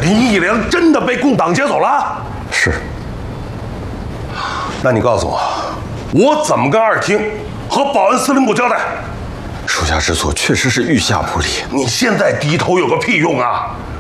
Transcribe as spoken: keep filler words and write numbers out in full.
林义良真的被共党劫走了？ 是。 那你告诉我，我怎么跟二厅和保安司令部交代？ 属下知错，确实是御下不礼。 你现在低头有个屁用啊！